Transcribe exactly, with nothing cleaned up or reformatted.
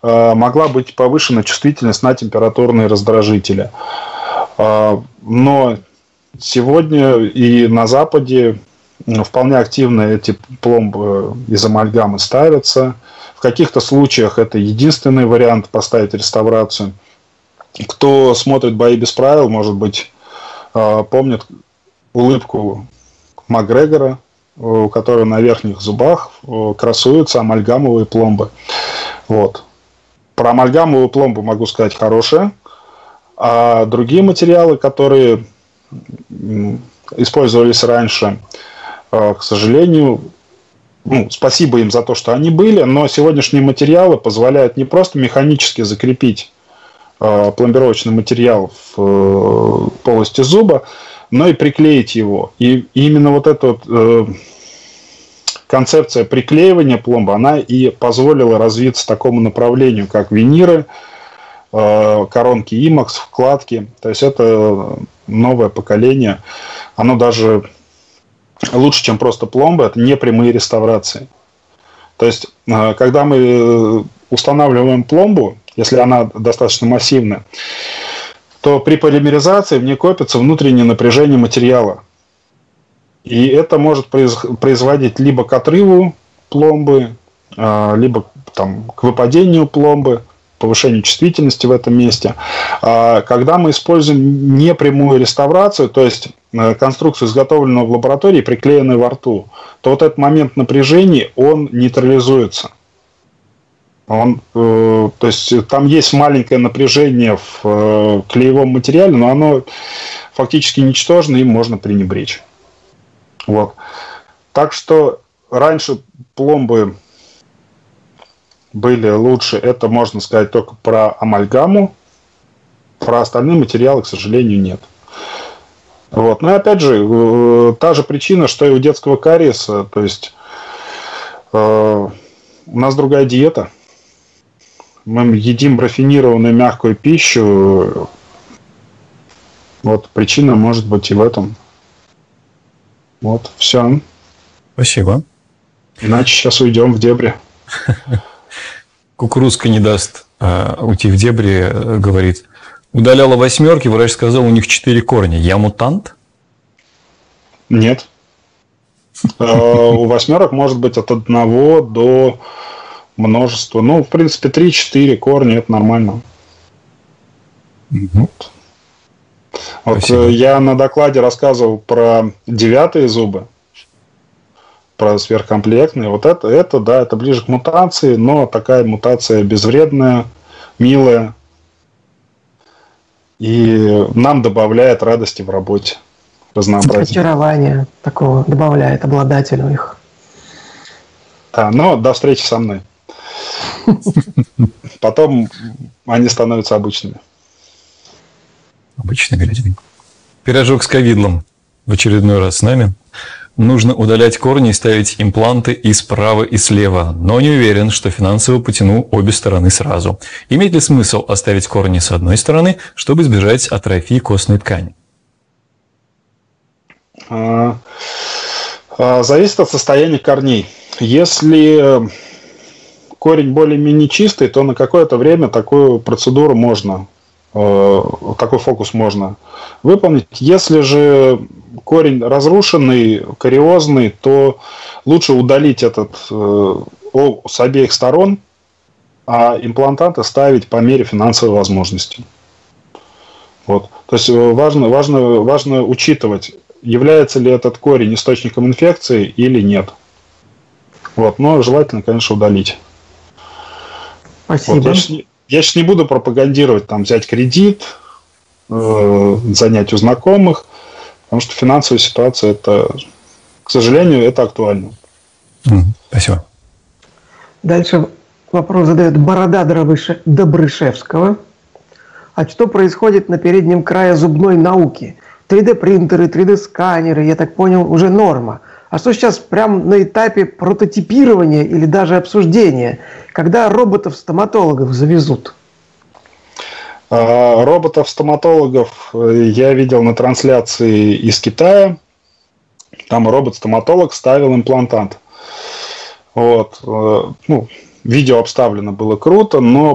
могла быть повышена чувствительность на температурные раздражители. Но сегодня и на Западе вполне активно эти пломбы из амальгамы ставятся. В каких-то случаях это единственный вариант поставить реставрацию. Кто смотрит «Бои без правил», может быть, помнит улыбку Макгрегора, у которого на верхних зубах красуются амальгамовые пломбы. Вот. Про амальгамовую пломбу могу сказать хорошее. А другие материалы, которые использовались раньше, к сожалению, ну, спасибо им за то, что они были, но сегодняшние материалы позволяют не просто механически закрепить э, пломбировочный материал в э, полости зуба, но и приклеить его. И именно вот эта вот, э, концепция приклеивания пломбы, она и позволила развиться такому направлению, как виниры, э, коронки имакс, вкладки. То есть это новое поколение. Оно даже лучше, чем просто пломбы, это не прямые реставрации. То есть, когда мы устанавливаем пломбу, если она достаточно массивная, то при полимеризации в ней копится внутреннее напряжение материала. И это может производить либо к отрыву пломбы, либо там, к выпадению пломбы, повышению чувствительности в этом месте. Когда мы используем непрямую реставрацию, то есть конструкцию, изготовленную в лаборатории, приклеенную во рту, то вот этот момент напряжения, он нейтрализуется. Он, э, то есть там есть маленькое напряжение в э, клеевом материале, но оно фактически ничтожно, им можно пренебречь. Вот. Так что раньше пломбы были лучше, это можно сказать только про амальгаму, про остальные материалы, к сожалению, нет. Вот. Но опять же, та же причина, что и у детского кариеса, то есть э, у нас другая диета. Мы едим рафинированную мягкую пищу. Вот причина может быть и в этом. Вот, все. Спасибо. Иначе сейчас уйдем в дебри. Кукурузка не даст а, уйти в дебри, говорит. Удаляла восьмерки, врач сказал, у них четыре корня. Я мутант? Нет. У восьмерок может быть от одного до множества. Ну, в принципе, три-четыре корня – это нормально. Вот. Вот я на докладе рассказывал про девятые зубы, про сверхкомплектные. Вот это, это, да, это ближе к мутации, но такая мутация безвредная, милая. И нам добавляет радости в работе, разнообразие. Очарование такого добавляет обладателю их. Да, но до встречи со мной. Потом они становятся обычными. Обычный грязный. Пирожок с ковидлом в очередной раз с нами. Нужно удалять корни и ставить импланты и справа, и слева, но не уверен, что финансово потяну обе стороны сразу. Имеет ли смысл оставить корни с одной стороны, чтобы избежать атрофии костной ткани? Зависит от состояния корней. Если корень более-менее чистый, то на какое-то время такую процедуру можно, такой фокус можно выполнить. Если же корень разрушенный, кариозный, то лучше удалить этот с обеих сторон, а имплантанты ставить по мере финансовой возможности. Вот. То есть важно, важно, важно учитывать, является ли этот корень источником инфекции или нет. Вот. Но желательно, конечно, удалить. Спасибо. Вот. Я сейчас, я сейчас не буду пропагандировать, там, взять кредит, э, занять у знакомых, потому что финансовая ситуация, это, к сожалению, это актуально. Спасибо. Дальше вопрос задает Борода Добрышевского. А что происходит на переднем крае зубной науки? три дэ принтеры, три дэ сканеры, я так понял, уже норма. А что сейчас прямо на этапе прототипирования или даже обсуждения? Когда роботов-стоматологов завезут? Роботов-стоматологов я видел на трансляции из Китая. Там робот-стоматолог ставил имплантант. Вот. Ну, видео обставлено было круто, но